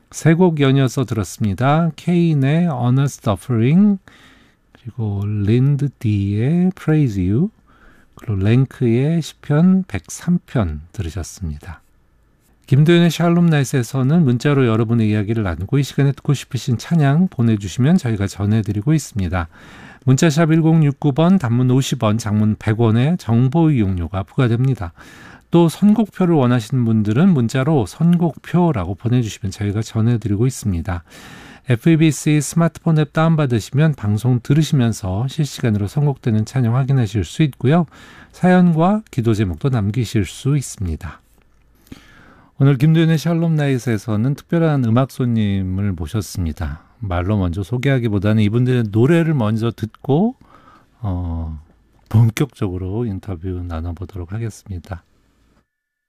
세 곡 연이어서 들었습니다. 케인의 Honest Offering, 그리고 린드 D의 Praise You, 그리고 랭크의 시편 103편 들으셨습니다. 김도현의 샬롬 나잇에서는 문자로 여러분의 이야기를 나누고 이 시간에 듣고 싶으신 찬양 보내주시면 저희가 전해드리고 있습니다. 문자샵 1069번, 단문 50원, 장문 100원의 정보 이용료가 부과됩니다. 또 선곡표를 원하시는 분들은 문자로 선곡표라고 보내주시면 저희가 전해드리고 있습니다. FEBC 스마트폰 앱 다운받으시면 방송 들으시면서 실시간으로 선곡되는 찬양 확인하실 수 있고요. 사연과 기도 제목도 남기실 수 있습니다. 오늘 김도현의 샬롬 나잇에서는 특별한 음악 손님을 모셨습니다. 말로 먼저 소개하기보다는 이분들의 노래를 먼저 듣고 본격적으로 인터뷰 나눠보도록 하겠습니다.